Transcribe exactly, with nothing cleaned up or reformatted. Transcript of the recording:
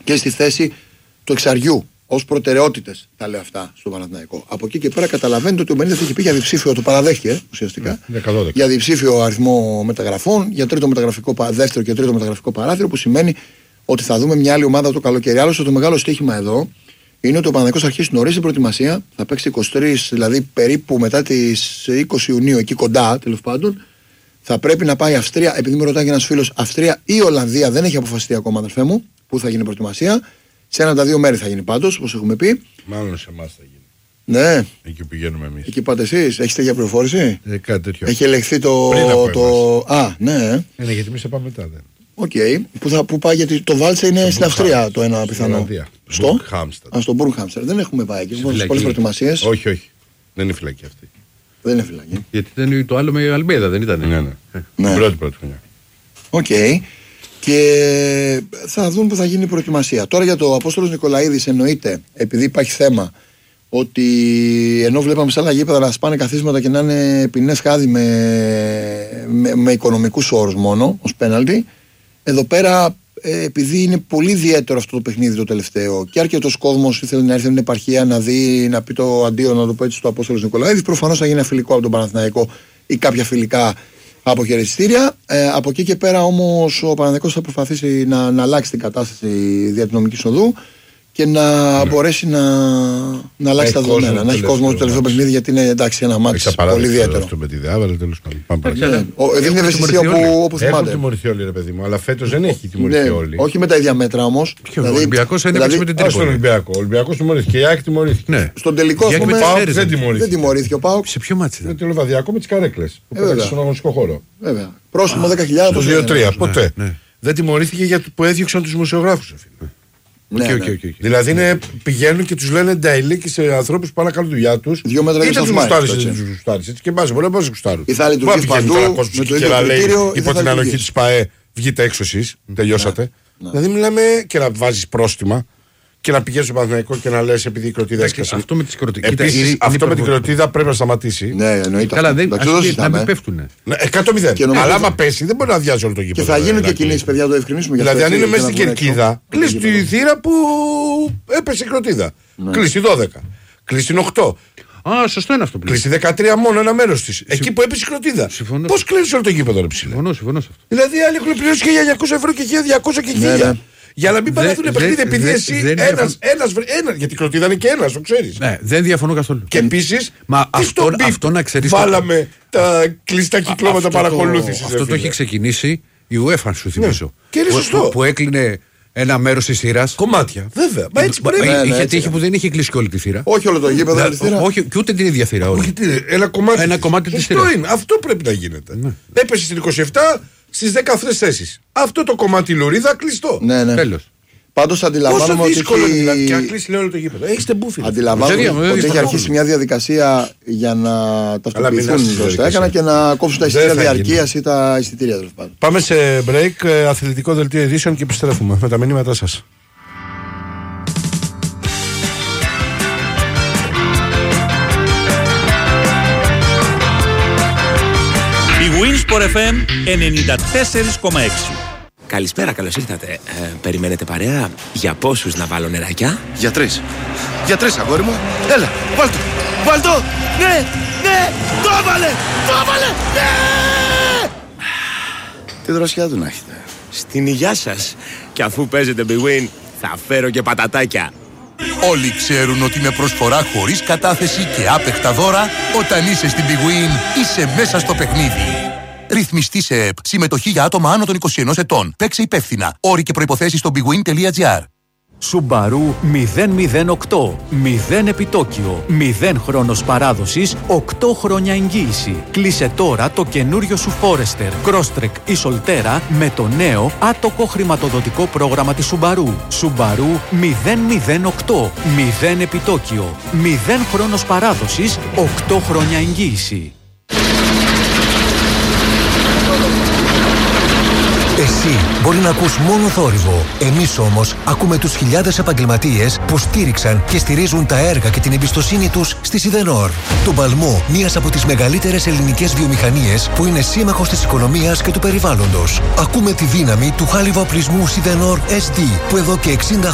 και στη θέση του εξαριού. Ως προτεραιότητες τα λέω αυτά στο Παναθηναϊκό. Από εκεί και πέρα καταλαβαίνετε ότι ο Μπενίτες έχει πει για διψήφιο, το παραδέχτηκε ουσιαστικά. Ναι, δέκα, για διψήφιο αριθμό μεταγραφών, για τρίτο μεταγραφικό, δεύτερο και τρίτο μεταγραφικό παράθυρο, που σημαίνει ότι θα δούμε μια άλλη ομάδα το καλοκαίρι. Άλλωστε το μεγάλο στοίχημα εδώ είναι ότι ο Παναθηναϊκός θα αρχίσει νωρίς την προετοιμασία, θα παίξει είκοσι τρεις, δηλαδή περίπου μετά τις είκοσι Ιουνίου, εκεί κοντά τέλος πάντων. Θα πρέπει να πάει Αυστρία, επειδή με ρωτάει ένας φίλος, Αυστρία ή Ολλανδία, δεν έχει αποφασιστεί ακόμα, αδερφέ μου, που θα γίνει η προετοιμασία. Σε ένα από τα δύο μέρη θα γίνει πάντως, όπως έχουμε πει. Μάλλον σε εμάς θα γίνει. Ναι. Εκεί πηγαίνουμε εμείς. Εκεί πάτε εσείς, έχετε για πληροφόρηση. Ε, κάτι τέτοιο. Έχει ελεγχθεί το. το... Α, ναι. Είναι γιατί εμείς θα πάμε μετά. Δεν. Οκ. Okay. Που, θα, που πάει, γιατί το Βάλτσε είναι στο στην Αυστρία το ένα πιθανό. Στο Χάμστερ. Α, στο Μπούργκ Χάμστερ. Δεν έχουμε πάει εκεί. Έχουμε πολλές προετοιμασίες. Όχι, όχι. Δεν είναι φυλακή αυτή. Δεν είναι φυλακή. Γιατί ήταν το άλλο με Αλμπέδα, δεν ήταν. Ναι, ναι. ναι. Την πρώτη πρώτη χρονιά. Οκ. Okay. Και θα δουν που θα γίνει η προετοιμασία. Τώρα για το Απόστολος Νικολαίδης εννοείται, επειδή υπάρχει θέμα, ότι ενώ βλέπαμε σε άλλα γήπεδα να σπάνε καθίσματα και να είναι ποινές χάδι με, με, με οικονομικούς όρους μόνο, ως πέναλτι, εδώ πέρα ε, επειδή είναι πολύ ιδιαίτερο αυτό το παιχνίδι το τελευταίο και αρκετός κόσμος ήθελε να έρθει στην επαρχία να δει, να πει το αντίο, να το πω έτσι, στο Απόστολος Νικολαίδης, προφανώς θα γίνει ένα φιλικό από τον Παναθηναϊκό ή κάποια φιλικά από χαιρετιστήρια. Ε, από εκεί και πέρα όμως ο Παναθηναϊκός θα προσπαθήσει να, να αλλάξει την κατάσταση δια την νομική οδού και να ναι. μπορέσει να, να αλλάξει τα δεδομένα. Να έχει κόσμο στο τελευταίο παιχνίδι, γιατί είναι εντάξει ένα μάτι πολύ ιδιαίτερο. Αυτό με τη Διάβαλα, τέλος πάντων. Δεν είναι ευαισθησία όπου θυμάται. Έχουν τιμωρηθεί όλοι, ρε παιδί μου, αλλά φέτος δεν έχει τιμωρηθεί όλοι. Όχι με τα ίδια μέτρα όμως. Ο Ολυμπιακός ένιωσε με την Τρίπολη. Στον Ολυμπιακό. Ο Ολυμπιακός τιμωρήθηκε. Η ΑΕΚ τιμωρήθηκε. Στον τελικό δεν τιμωρήθηκε ο ΠΑΟΚ. Σε ποιο μάτι? Με το Λεβαδιακό με τις καρέκλες. Που πέρασε στον αγωνιστικό χώρο. Πρόστιμο δέκα χιλιάδες. Στο δύο τρία. Ποτέ. Δεν τιμωρήθηκε γιατί που έδιωξαν τους δημοσιογράφους. Ναι, okay, okay, okay, okay. Δηλαδή είναι, πηγαίνουν και τους λένε νταϊλίκοι σε ανθρώπους που πάνε να κάνουν δουλειά τους. Δύο μέτρα είτε τους γουστάρεις είτε τους γουστάρεις. Έτσι και μπάζει πολλά πώς γουστάρουν. Ή θα λειτουργήσει παντού με το ίδιο κριτήριο. Υπό την ανοχή της ΠΑΕ βγείτε έξω εσείς, τελειώσατε. Δηλαδή μιλάμε και να βάζεις πρόστιμα και να πηγαίνεις στο Παναθηναϊκό και να λες επειδή η κροτίδα έσκασε. Αυτό με τις κροτίδες. Επίσης αυτό με την κροτίδα πρέπει να σταματήσει. Ναι, εννοείται. Καλά, δεν να μην πέφτουνε. εκατό μηδέν. Αλλά άμα πέσει δεν μπορεί να αδειάζει όλο το γήπεδο. Και θα γίνουν και κινήσεις, παιδιά, το ευκρινίσουμε. Δηλαδή αν είναι μέσα στην κερκίδα, κλείσει τη θύρα που έπεσε η κροτίδα. Κλείσει δώδεκα. Κλείσει την οκτώ. Α, σωστό είναι αυτό που κλείσει δεκατρία μόνο ένα μέρος της. Εκεί που έπεσε η κροτίδα. Πώς κλείνει όλο το γήπεδο, ρε ψηλέ. Συμφωνώ, συμφωνώ σε αυτό. Δηλαδή άλλοι έχουν πληρώσει χίλια εννιακόσια ευρώ και χίλια διακόσια και χίλια. Για να μην παράθουν παιχνίδι επειδή εσύ ένας, ένας, ένας, γιατί η κροτίδα είναι και ένας, το ξέρεις. Ναι, δεν διαφωνώ καθόλου. Και επίσης, μα αυτό, αυτό να ξέρεις. Βάλαμε τα κλειστά κυκλώματα παρακολούθησης. Αυτό το έχει ξεκινήσει η UEFA, σου θυμίζω. Και είναι σωστό. Που έκλεινε ένα μέρος της θύρας. Κομμάτια, βέβαια. Μα έτσι πρέπει. Είχε τύχει που δεν είχε κλείσει και όλη τη θύρα. Όχι όλο το γήπεδο. Όχι, και ούτε την ίδια θύρα. Ένα κομμάτι της θύρας. Αυτό πρέπει να γίνεται. Έπεσε στην είκοσι επτά. Στις δέκα αυτές θέσεις. Αυτό το κομμάτι λωρίδα κλειστό. Ναι, ναι. Τέλος. Πάντως αντιλαμβάνομαι ότι. Δύσκολο δηλαδή και αν κλείσει όλο το γήπεδο. Έχετε μπούφι. Αντιλαμβάνομαι ότι έχει αρχίσει μια διαδικασία για να ταυτοποιηθούν τα έκανα και να κόψουν τα εισιτήρια διαρκείας ή τα εισιτήρια τέλος πάντων. Πάμε σε break, αθλητικό δελτίο ειδήσεων και επιστρέφουμε με τα μηνύματά σας. Winsport εφ εμ ενενήντα τέσσερα κόμμα έξι. Καλησπέρα, καλώς ήρθατε. Ε, περιμένετε παρέα? Για πόσους να βάλω νεράκια? Για τρεις. Για τρεις, αγόρι μου. Έλα, βάλ' το. Βάλ' το. Ναι, ναι, το έβαλε, το έβαλε, ναι! Τι δροσιά του να έχετε. Στην υγειά σας. Και αφού παίζετε Big Win, θα φέρω και πατατάκια. Όλοι ξέρουν ότι με προσφορά χωρίς κατάθεση και άπεχτα δώρα, όταν είσαι στην Big Win, είσαι μέσα στο παιχνίδι. Ρυθμιστή σε ΕΠ. Συμμετοχή για άτομα άνω των είκοσι ενός ετών. Παίξε υπεύθυνα. Όροι και προϋποθέσεις στο bigwin τελεία gr. Subaru μηδέν μηδέν οκτώ. μηδέν επιτόκιο. μηδέν χρόνος παράδοσης. οκτώ χρόνια εγγύηση. Κλείσε τώρα το καινούριο σου Forester, Crosstrek ή Solterra με το νέο άτοκο χρηματοδοτικό πρόγραμμα της Subaru. Subaru μηδέν μηδέν οκτώ. μηδέν επιτόκιο. μηδέν χρόνος παράδοσης. οκτώ χρόνια εγγύηση. Εσύ μπορεί να ακούς μόνο θόρυβο. Εμείς όμως ακούμε τους χιλιάδες επαγγελματίες που στήριξαν και στηρίζουν τα έργα και την εμπιστοσύνη τους στη Σιδενόρ. Τον παλμό μιας από τις μεγαλύτερες ελληνικές βιομηχανίες που είναι σύμμαχος της οικονομίας και του περιβάλλοντος. Ακούμε τη δύναμη του χάλιβα οπλισμού Σιδενόρ ες ντι που εδώ και εξήντα